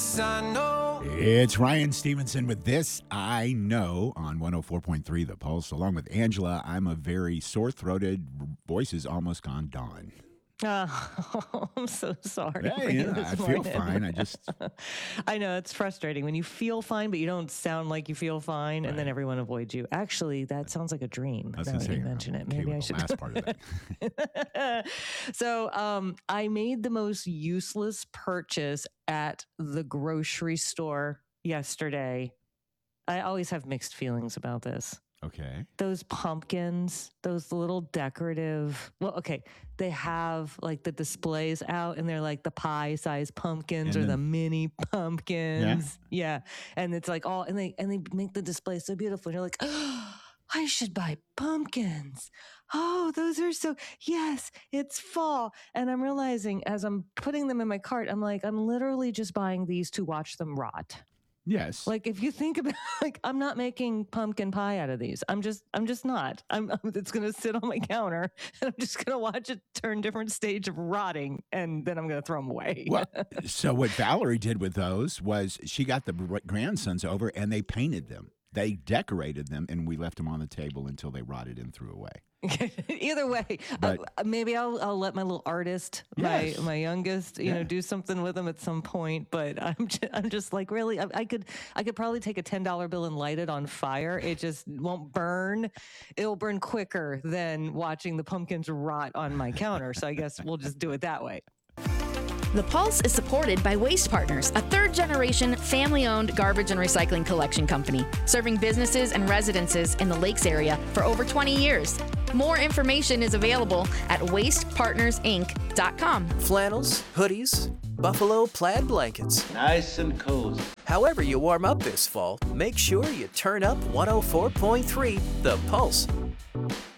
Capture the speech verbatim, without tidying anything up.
This I know. It's Ryan Stevenson with This I Know on one oh four point three The Pulse. Along with Angela, I'm a very sore-throated, voice is almost gone Dawn. Oh, I'm so sorry. Yeah, for you yeah, this I feel morning. fine. I just, I know it's frustrating when you feel fine, but you don't sound like you feel fine, and then Right. everyone avoids you. Actually, that sounds like a dream. I was Now going to that say, you mention I'm it, okay maybe with I the should. last part of that. So, um, I made the most useless purchase at the grocery store yesterday. I always have mixed feelings about this. Okay. Those pumpkins, those little decorative, well, okay, they have like the displays out and they're like the pie size pumpkins And or the then- mini pumpkins. Yeah. And it's like all, and they, and they make the display so beautiful. And you're like, oh, I should buy pumpkins. Oh, those are so, yes, it's fall. And I'm realizing as I'm putting them in my cart, I'm like, I'm literally just buying these to watch them rot. Yes. Like if you think about, like I'm not making pumpkin pie out of these. I'm just, I'm just not. I'm. I'm it's gonna sit on my counter, and I'm just gonna watch it turn different stage of rotting, and then I'm gonna throw them away. Well, so what Valerie did with those was she got the br- grandsons over and they painted them. They decorated them, and we left them on the table until they rotted and threw away. Either way, But- uh, maybe I'll I'll let my little artist, Yes. my my youngest, you Yeah. know, do something with them at some point. But I'm just, I'm just like really, I, I could I could probably take a ten dollar bill and light it on fire. It just won't burn. It'll burn quicker than watching the pumpkins rot on my counter. So I guess we'll just do it that way. The Pulse is supported by Waste Partners, a third-generation, family-owned garbage and recycling collection company, serving businesses and residences in the Lakes area for over twenty years. More information is available at waste partners inc dot com. Flannels, hoodies, buffalo plaid blankets. Nice and cozy. However you warm up this fall, make sure you turn up one oh four point three The Pulse